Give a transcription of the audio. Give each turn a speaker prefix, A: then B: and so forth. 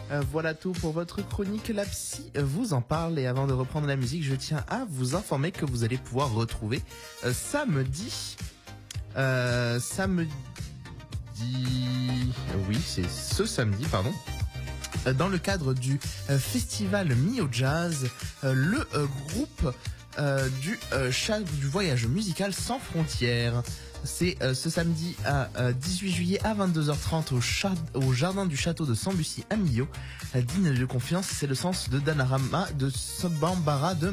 A: Voilà tout pour votre chronique. La psy vous en parle. Et avant de reprendre la musique, je tiens à vous informer que vous allez pouvoir retrouver samedi. Samedi. Oui, c'est ce samedi, pardon. Dans le cadre du festival Mio Jazz, le groupe du voyage musical sans frontières. C'est ce samedi à 18 juillet à 22h30 au jardin du château de Sambucy à Millau. Digne de confiance, c'est le sens de Danarama de Bambara de